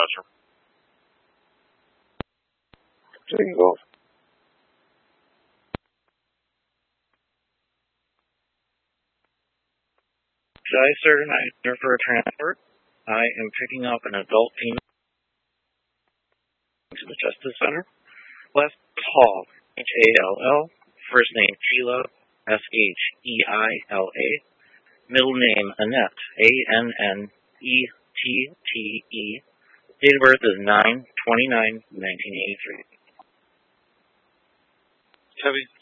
dispatcher. Taking both. Sir, I'm here for a transport. I am picking up an adult female to the Justice Center. Last Hall, H-A-L-L. First name Sheila, S-H-E-I-L-A. Middle name Annette, A-N-N-E-T-T-E. Date of birth is 9/29/1983. Heavy.